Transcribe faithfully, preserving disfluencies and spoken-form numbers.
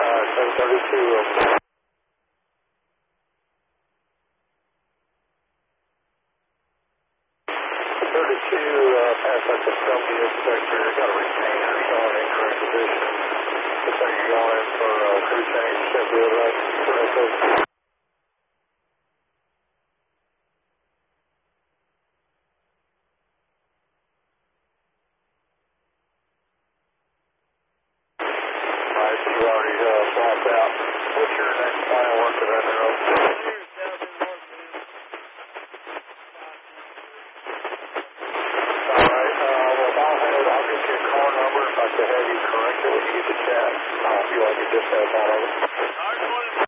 seven thirty-two. thirty-two, uh, pass up the Shelby inspector. Got a retainer showing incorrect position. Looks like you're going in for uh, crew change. Shelby, right? Correct. You already uh, swapped out. What's your next plan of work at Under Oak? Alright, uh, well, I'll have, I'll get you a car number. If I could have you correct it when you get the chat, I'll be like a dispatch all over.